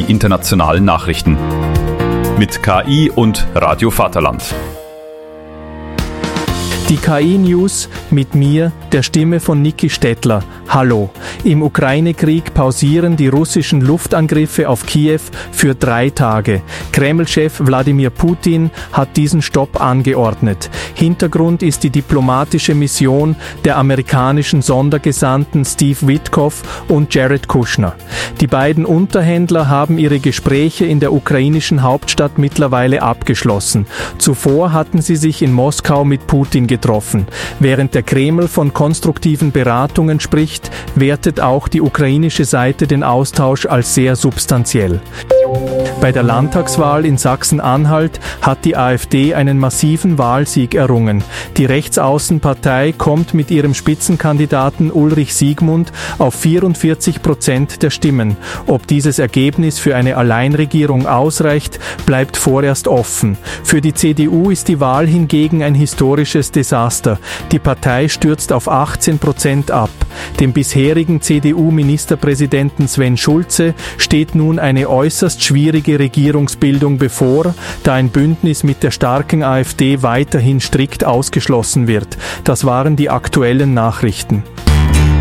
internationalen Nachrichten. Mit KI und Radio Vaterland. Die KI-News mit mir, der Stimme von Niki Stettler. Hallo. Im Ukraine-Krieg pausieren die russischen Luftangriffe auf Kiew für 3 Tage. Kreml-Chef Wladimir Putin hat diesen Stopp angeordnet. Hintergrund ist die diplomatische Mission der amerikanischen Sondergesandten Steve Witkoff und Jared Kushner. Die beiden Unterhändler haben ihre Gespräche in der ukrainischen Hauptstadt mittlerweile abgeschlossen. Zuvor hatten sie sich in Moskau mit Putin getroffen. Während der Kreml von konstruktiven Beratungen spricht, wertet auch die ukrainische Seite den Austausch als sehr substanziell. Bei der Landtagswahl in Sachsen-Anhalt hat die AfD einen massiven Wahlsieg errungen. Die Rechtsaußenpartei kommt mit ihrem Spitzenkandidaten Ulrich Siegmund auf 44% der Stimmen. Ob dieses Ergebnis für eine Alleinregierung ausreicht, bleibt vorerst offen. Für die CDU ist die Wahl hingegen ein historisches Desaster. Die Partei stürzt auf 18% ab. Dem bisherigen CDU-Ministerpräsidenten Sven Schulze steht nun eine äußerst schwierige Regierungsbildung bevor, da ein Bündnis mit der starken AfD weiterhin strikt ausgeschlossen wird. Das waren die aktuellen Nachrichten.